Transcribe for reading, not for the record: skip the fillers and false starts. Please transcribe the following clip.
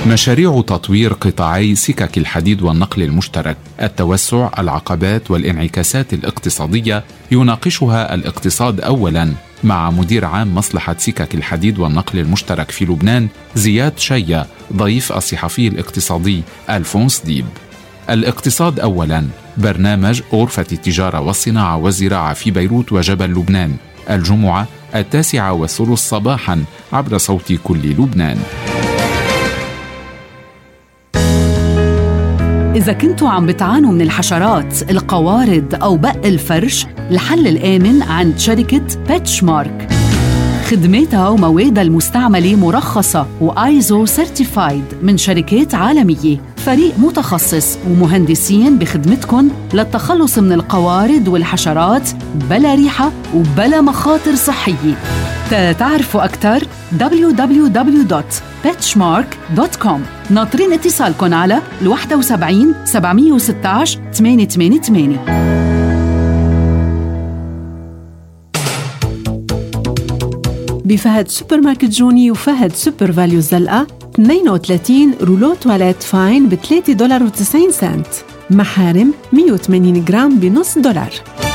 مشاريع تطوير قطاعي سكك الحديد والنقل المشترك، التوسع، العقبات والانعكاسات الاقتصادية يناقشها الاقتصاد أولاً مع مدير عام مصلحة سكك الحديد والنقل المشترك في لبنان زياد شيا، ضيف الصحفي الاقتصادي ألفونس ديب. الاقتصاد أولاً، برنامج غرفة التجارة والصناعة والزراعة في بيروت وجبل لبنان، الجمعة 9:30 صباحاً عبر صوت كل لبنان. إذا كنتوا عم بتعانوا من الحشرات، القوارض أو بق الفرش، الحل الآمن عند شركة بيتشمارك. خدماتها وموادها المستعملة مرخصة وآيزو سيرتيفايد من شركات عالمية. فريق متخصص ومهندسين بخدمتكم للتخلص من القوارض والحشرات بلا ريحة وبلا مخاطر صحية. تعرفوا أكثر www.petchmark.com. ناطرين اتصالكم على 71 716 888. بفهد سوبر ماركت جوني وفهد سوبر فاليو الزلقة 32 رولو تواليت فاين ب $3.90. محارم 180 جرام ب$0.50.